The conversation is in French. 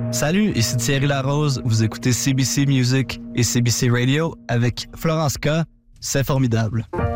Salut, ici Thierry Larose. Vous écoutez CBC Music et CBC Radio avec Florence K. C'est formidable.